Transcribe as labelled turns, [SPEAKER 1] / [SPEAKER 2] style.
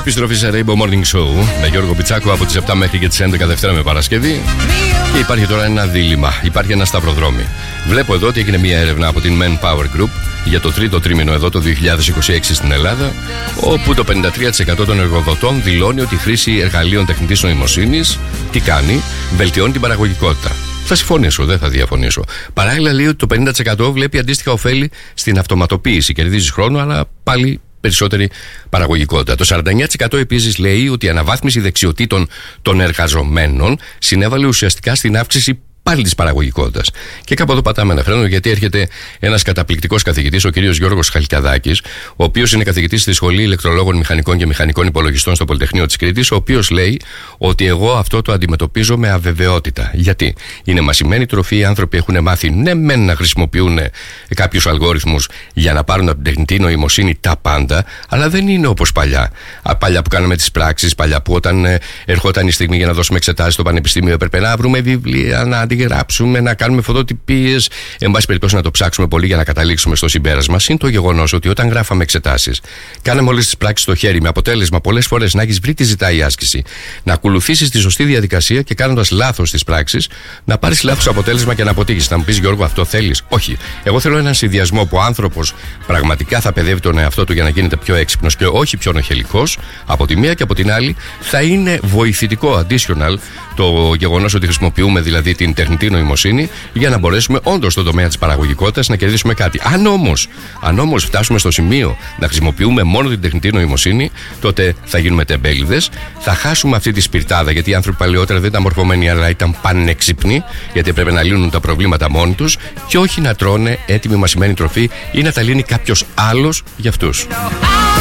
[SPEAKER 1] επιστροφή σε Rainbow Morning Show με Γιώργο Πιτσάκο από τις 7 μέχρι και τις 11 Δευτέρα με Παρασκευή. Και υπάρχει τώρα ένα δίλημμα, υπάρχει ένα σταυροδρόμι. Βλέπω εδώ ότι έγινε μια έρευνα από την Manpower Group για το τρίτο τρίμηνο εδώ το 2026 στην Ελλάδα, όπου το 53% των εργοδοτών δηλώνει ότι η χρήση εργαλείων τεχνητής νοημοσύνης τι κάνει, βελτιώνει την παραγωγικότητα. Θα συμφωνήσω, δεν θα διαφωνήσω. Παράλληλα λέει ότι το 50% βλέπει αντίστοιχα ωφέλη στην αυτοματοποίηση. Κερδίζει χρόνο, αλλά πάλι περισσότερη παραγωγικότητα. Το 49% επίσης λέει ότι η αναβάθμιση δεξιοτήτων των εργαζομένων συνέβαλε ουσιαστικά στην αύξηση πάλι της παραγωγικότητας. Και κάπου εδώ πατάμε ένα φρένο, γιατί έρχεται ένας καταπληκτικός καθηγητής, ο κύριος Γιώργος Χαλκιαδάκης, ο οποίος είναι καθηγητής στη Σχολή Ηλεκτρολόγων Μηχανικών και Μηχανικών Υπολογιστών στο Πολυτεχνείο της Κρήτης, ο οποίος λέει ότι εγώ αυτό το αντιμετωπίζω με αβεβαιότητα. Γιατί είναι μασημένη τροφή, οι άνθρωποι έχουν μάθει ναι μεν να χρησιμοποιούν κάποιους αλγόριθμους για να πάρουν από την τεχνητή νοημοσύνη τα πάντα, αλλά δεν είναι όπως παλιά. Παλιά που κάναμε τις πράξεις, παλιά που όταν ερχόταν η στιγμή για να δώσουμε εξετάσεις στο πανεπιστήμιο έπρεπε να βρούμε βιβλία, να γράψουμε, να κάνουμε φωτοτυπίες, εν πάση περιπτώσει να το ψάξουμε πολύ για να καταλήξουμε στο συμπέρασμα. Συν το γεγονός ότι όταν γράφαμε εξετάσεις, κάναμε όλες τις πράξεις στο χέρι, με αποτέλεσμα πολλές φορές να έχεις βρει τι ζητάει η άσκηση, να ακολουθήσεις τη σωστή διαδικασία και κάνοντας λάθος τις πράξεις, να πάρεις λάθος αποτέλεσμα και να αποτύχεις. Να μου πεις, Γιώργο, αυτό θέλεις? Όχι. Εγώ θέλω έναν συνδυασμό που ο άνθρωπος πραγματικά θα παιδεύει τον εαυτό του για να γίνεται πιο έξυπνος και όχι πιο νοχελικός, από τη μία, και από την άλλη θα είναι βοηθητικό additional το γεγονός ότι χρησιμοποιούμε δηλαδή την τεχνητή νοημοσύνη για να μπορέσουμε όντως στον τομέα της παραγωγικότητας να κερδίσουμε κάτι. Αν όμως φτάσουμε στο σημείο να χρησιμοποιούμε μόνο την τεχνητή νοημοσύνη, τότε θα γίνουμε τεμπέληδες, θα χάσουμε αυτή τη σπιρτάδα, γιατί οι άνθρωποι παλαιότερα δεν ήταν μορφωμένοι, αλλά ήταν πανέξυπνοι, γιατί έπρεπε να λύνουν τα προβλήματα μόνοι τους και όχι να τρώνε έτοιμη μασημένη τροφή ή να τα λύνει κάποιος άλλος για αυτούς.